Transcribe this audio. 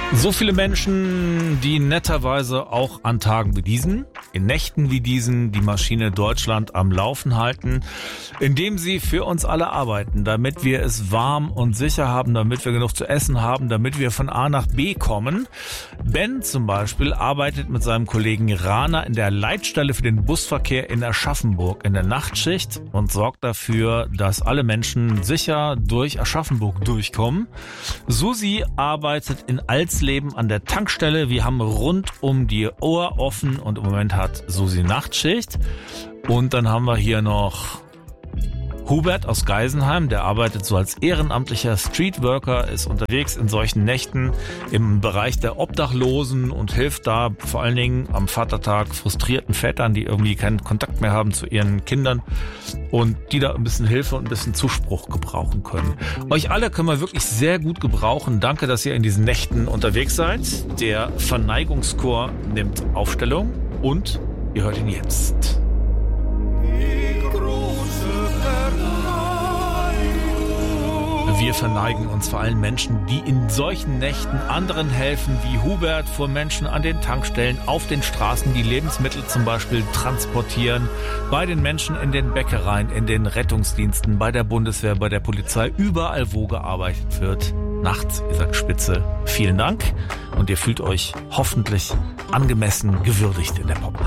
So viele Menschen, die netterweise auch an Tagen wie diesen, in Nächten wie diesen, die Maschine Deutschland am Laufen halten, indem sie für uns alle arbeiten, damit wir es warm und sicher haben, damit wir genug zu essen haben, damit wir von A nach B kommen. Ben zum Beispiel arbeitet mit seinem Kollegen Rana in der Leitstelle für den Busverkehr in Aschaffenburg in der Nachtschicht und sorgt dafür, dass alle Menschen sicher durch Aschaffenburg durchkommen. Susi arbeitet in Alsleben an der Tankstelle. Wir haben rund um die Uhr offen und im Moment hat Susi Nachtschicht. Und dann haben wir hier noch Hubert aus Geisenheim, der arbeitet so als ehrenamtlicher Streetworker, ist unterwegs in solchen Nächten im Bereich der Obdachlosen und hilft da vor allen Dingen am Vatertag frustrierten Vätern, die irgendwie keinen Kontakt mehr haben zu ihren Kindern und die da ein bisschen Hilfe und ein bisschen Zuspruch gebrauchen können. Euch alle können wir wirklich sehr gut gebrauchen. Danke, dass ihr in diesen Nächten unterwegs seid. Der Verneigungschor nimmt Aufstellung und ihr hört ihn jetzt. Wir verneigen uns vor allen Menschen, die in solchen Nächten anderen helfen, wie Hubert, vor Menschen an den Tankstellen, auf den Straßen, die Lebensmittel zum Beispiel transportieren, bei den Menschen in den Bäckereien, in den Rettungsdiensten, bei der Bundeswehr, bei der Polizei, überall, wo gearbeitet wird. Nachts, ihr sagt Spitze, vielen Dank und ihr fühlt euch hoffentlich angemessen gewürdigt in der Pop.